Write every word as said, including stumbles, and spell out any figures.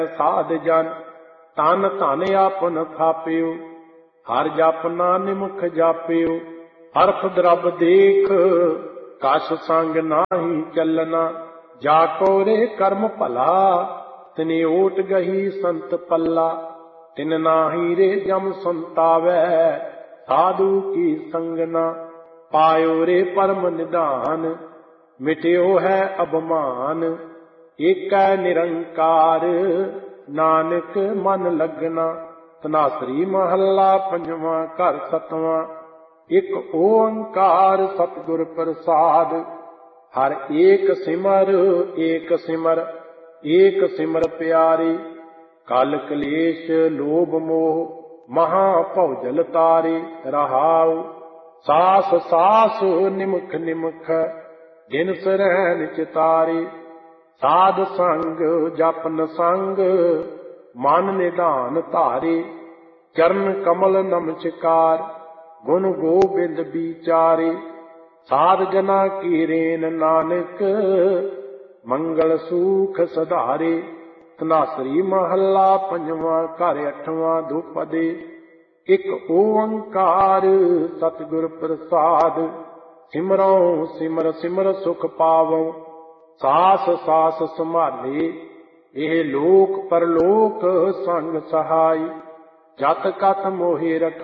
ਸਾਧ ਜਨ ਤਨ ਧਨ ਆਪਨ ਥਾਪਿਓ। ਹਰ ਜਪਨਾ ਨਿਮਖ ਜਾਪਿਓ। ਅਰਥ ਦਰਬ ਦੇਖ ਕਛ ਸੰਗ ਨਾਹੀ ਚੱਲਣਾ। ਜਾ ਕੋ ਰੇ ਕਰਮ ਭਲਾ ਤਿਨੇ ਓਟ ਗਹੀ ਸੰਤ ਪੱਲਾ। ਤਿਨ ਨਾਹੀ ਰੇ ਜਮ ਸੰਤਾਵੈ ਸਾਧੂ ਕੀ ਸੰਗਨਾ। ਪਾਇਓ ਰੇ ਪਰਮ ਨਿਧਾਨ ਮਿਟਿਓ ਹੈ ਅਭਮਾਨ। ਏਕੈ ਨਿਰੰਕਾਰ ਨਾਨਕ ਮਨ ਲਗਨਾ। ਧਨਾਸਰੀ ਮਹੱਲਾ ਪੰਜਵਾਂ ਘਰ ਸਤਵਾਂ। ਇੱਕ ਓੰਕਾਰ ਸਤਿਗੁਰ ਪ੍ਰਸਾਦ। ਹਰ ਏਕ ਸਿਮਰ ਏਕ ਸਿਮਰ ਏਕ ਸਿਮਰ ਪਿਆਰੀ। ਕਲ ਕਲੇਸ਼ ਲੋਭ ਮੋਹ ਮਹਾ ਭਉਜਲ ਤਾਰੇ। ਰਹਾਉ ਸਾਸ ਸਾਸ ਨਿਮਖ ਨਿਮਖ ਦਿਨ ਸਰੈਣ ਚਿਤਾਰੇ। ਸਾਧ ਸੰਗ ਜਪਨ ਸੰਗ ਮਨ ਨਿਧਾਨ ਧਾਰੇ। ਚਰਨ ਕਮਲ ਨਮਸਕਾਰ ਗੁਣ ਗੋਬਿੰਦ ਵਿਚਾਰੇ। ਸਾਧ ਜਨਾ ਕੀ ਰੇਨ ਨਾਨਕ ਮੰਗਲ ਸੂਖ ਸਧਾਰੇ। ਧਨਾਸਰੀ ਮਹੱਲਾ ਪੰਜਵਾਂ ਘਰ ਅੱਠਵਾਂ ਦੁਪਦੇ। ਇੱਕ ਓੰਕਾਰ ਸਤਿਗੁਰ ਪ੍ਰਸਾਦ। ਸਿਮਰਉ ਸਿਮਰ ਸਿਮਰ ਸੁਖ ਪਾਵਉ। ਸਾਸ ਸਾਸ ਸੰਭਾਲੇ ਇਹ ਲੋਕ ਪਰਲੋਕ ਸੰਗ ਸਹਾਈ। ਜਤ ਕਤ ਮੋਹਿ ਰਖ